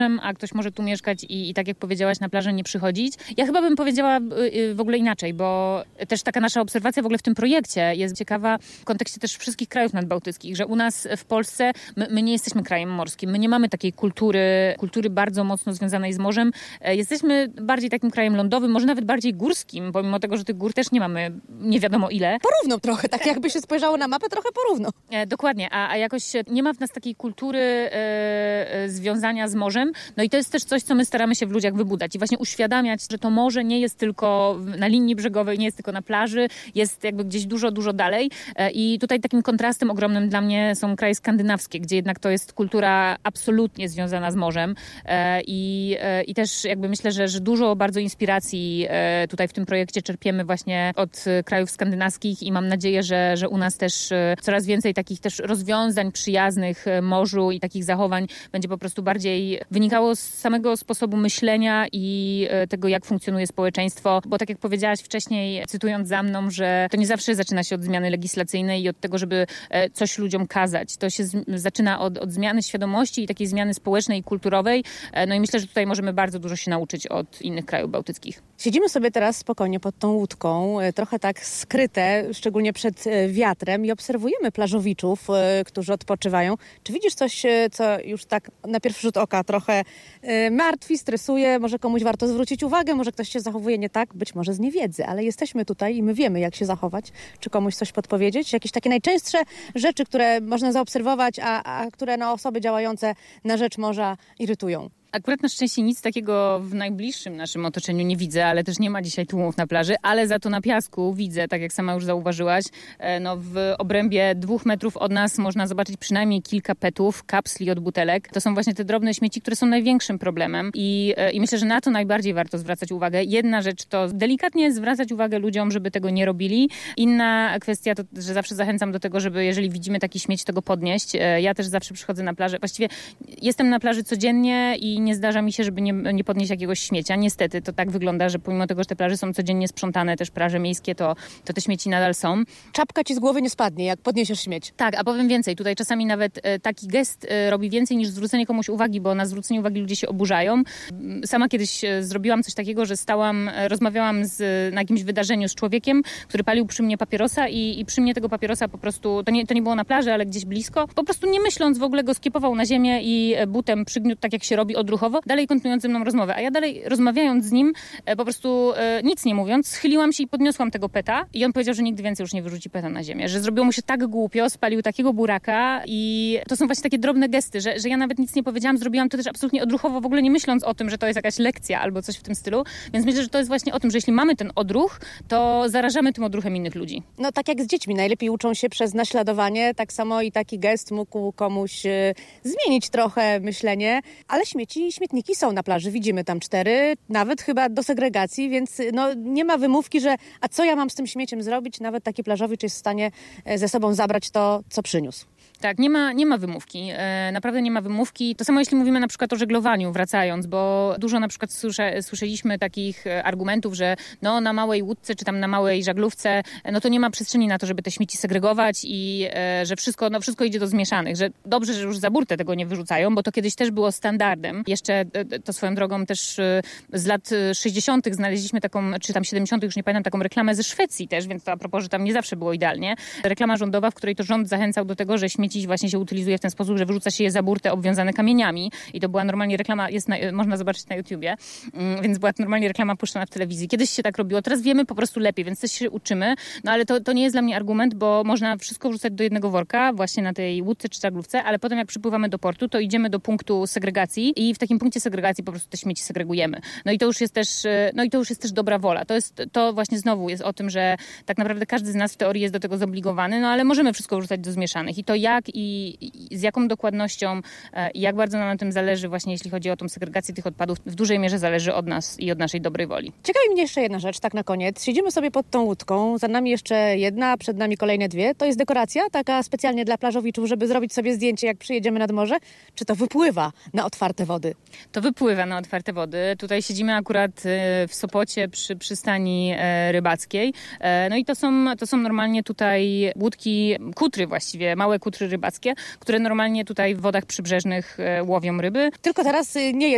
a ktoś może tu mieszkać i tak jak powiedziałaś, na plażę nie przychodzić. Ja chyba bym powiedziała w ogóle inaczej, bo też taka nasza obserwacja w ogóle w tym projekcie jest ciekawa w kontekście też wszystkich krajów nadbałtyckich, że u nas w Polsce my nie jesteśmy krajem morskim, my nie mamy takiej kultury bardzo mocno związanej z morzem. Jesteśmy bardziej takim krajem lądowym, może nawet bardziej górskim, pomimo tego, że tych gór też nie mamy nie wiadomo ile. Porówno trochę, tak jakby się spojrzało na mapę, trochę porówno. Dokładnie, a jakoś nie ma w nas takiej kultury związania z morzem. No i to jest też coś, co my staramy się w ludziach wybudzać i właśnie uświadamiać, że to morze nie jest tylko na linii brzegowej, nie jest tylko na plaży, jest jakby gdzieś dużo, dużo dalej. I tutaj takim kontrastem ogromnym dla mnie są kraje skandynawskie, gdzie jednak to jest kultura absolutnie związana z morzem. I też jakby myślę, że dużo bardzo inspiracji tutaj w tym projekcie czerpiemy właśnie od krajów skandynawskich i mam nadzieję, że u nas też coraz więcej takich też rozwiązań przyjaznych morzu i takich zachowań będzie po prostu bardziej wynikało z samego sposobu myślenia i tego, jak funkcjonuje społeczeństwo. Bo tak jak powiedziałaś wcześniej, cytując za mną, że to nie zawsze zaczyna się od zmiany legislacyjnej i od tego, żeby coś ludziom kazać. To się zaczyna od zmiany świadomości i takiej zmiany społecznej i kulturowej. No i myślę, że tutaj możemy bardzo dużo się nauczyć od innych krajów bałtyckich. Siedzimy sobie teraz spokojnie pod tą łódką, trochę tak skryte, szczególnie przed wiatrem i obserwujemy plażowiczów, którzy odpoczywają. Czy widzisz coś, co już tak na pierwszy rzut oka trochę martwi, stresuje? Może komuś warto zwrócić uwagę, może ktoś się zachowuje nie tak, być może z niewiedzy, ale jesteśmy tutaj i my wiemy, jak się zachować. Czy komuś coś podpowiedzieć? Jakieś takie najczęstsze rzeczy, które można zaobserwować, a które osoby działające na rzecz morza irytują? Akurat na szczęście nic takiego w najbliższym naszym otoczeniu nie widzę, ale też nie ma dzisiaj tłumów na plaży, ale za to na piasku widzę, tak jak sama już zauważyłaś, no w obrębie 2 metrów od nas można zobaczyć przynajmniej kilka petów, kapsli od butelek. To są właśnie te drobne śmieci, które są największym problemem i myślę, że na to najbardziej warto zwracać uwagę. Jedna rzecz to delikatnie zwracać uwagę ludziom, żeby tego nie robili. Inna kwestia to, że zawsze zachęcam do tego, żeby jeżeli widzimy taki śmieć, to go podnieść. Ja też zawsze przychodzę na plażę. Właściwie jestem na plaży codziennie i nie zdarza mi się, żeby nie podnieść jakiegoś śmiecia. Niestety to tak wygląda, że pomimo tego, że te plaże są codziennie sprzątane, też plaże miejskie, to te śmieci nadal są. Czapka ci z głowy nie spadnie, jak podniesiesz śmieć. Tak, a powiem więcej. Tutaj czasami nawet taki gest robi więcej niż zwrócenie komuś uwagi, bo na zwrócenie uwagi ludzie się oburzają. Sama kiedyś zrobiłam coś takiego, że rozmawiałam na jakimś wydarzeniu z człowiekiem, który palił przy mnie papierosa i przy mnie tego papierosa po prostu, to nie było na plaży, ale gdzieś blisko, po prostu nie myśląc w ogóle go skiepował na ziemię i butem przygniótł, tak jak się robi odruchowo, dalej kontynuując ze mną rozmowę. A ja dalej rozmawiając z nim, po prostu nic nie mówiąc, schyliłam się i podniosłam tego peta i on powiedział, że nigdy więcej już nie wyrzuci peta na ziemię, że zrobiło mu się tak głupio, spalił takiego buraka i to są właśnie takie drobne gesty, że ja nawet nic nie powiedziałam, zrobiłam to też absolutnie odruchowo, w ogóle nie myśląc o tym, że to jest jakaś lekcja albo coś w tym stylu, więc myślę, że to jest właśnie o tym, że jeśli mamy ten odruch, to zarażamy tym odruchem innych ludzi. No tak jak z dziećmi, najlepiej uczą się przez naśladowanie, tak samo i taki gest mógł komuś zmienić trochę myślenie, ale śmietniki są na plaży, widzimy tam 4, nawet chyba do segregacji, więc nie ma wymówki, że a co ja mam z tym śmieciem zrobić? Nawet taki plażowicz jest w stanie ze sobą zabrać to, co przyniósł. Tak, nie ma wymówki. Naprawdę nie ma wymówki. To samo jeśli mówimy na przykład o żeglowaniu, wracając, bo dużo na przykład słyszeliśmy takich argumentów, że na małej łódce czy tam na małej żaglówce, to nie ma przestrzeni na to, żeby te śmieci segregować i że wszystko idzie do zmieszanych, że dobrze, że już za burtę tego nie wyrzucają, bo to kiedyś też było standardem. Jeszcze to swoją drogą też z lat 60. znaleźliśmy taką, czy tam 70. już nie pamiętam, taką reklamę ze Szwecji też, więc to a propos, że tam nie zawsze było idealnie. Reklama rządowa, w której to rząd zachęcał do tego, że śmieci właśnie się utylizuje w ten sposób, że wyrzuca się je za burtę obwiązane kamieniami i to była normalnie reklama, można zobaczyć na YouTubie, więc była normalnie reklama puszczana w telewizji. Kiedyś się tak robiło, teraz wiemy po prostu lepiej, więc też się uczymy, ale to nie jest dla mnie argument, bo można wszystko wrzucać do jednego worka, właśnie na tej łódce czy żaglówce, ale potem jak przypływamy do portu, to idziemy do punktu segregacji i w takim punkcie segregacji po prostu te śmieci segregujemy. No i to już jest też dobra wola. To właśnie znowu jest o tym, że tak naprawdę każdy z nas w teorii jest do tego zobligowany, ale możemy wszystko wrzucać do zmieszanych i to jak i z jaką dokładnością i jak bardzo nam na tym zależy właśnie jeśli chodzi o tą segregację tych odpadów, w dużej mierze zależy od nas i od naszej dobrej woli. Ciekawi mnie jeszcze jedna rzecz, tak na koniec. Siedzimy sobie pod tą łódką, za nami jeszcze jedna, przed nami kolejne 2. To jest dekoracja taka specjalnie dla plażowiczów, żeby zrobić sobie zdjęcie, jak przyjedziemy nad morze? Czy to wypływa na otwarte wody? To wypływa na otwarte wody. Tutaj siedzimy akurat w Sopocie przy przystani rybackiej. No i to są normalnie tutaj łódki, kutry właściwie, małe kutry rybackie, które normalnie tutaj w wodach przybrzeżnych łowią ryby. Tylko teraz nie jest